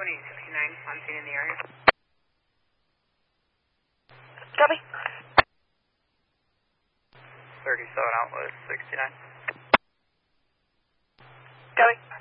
2869, on scene in the area. Copy. 37 out with 69. Copy.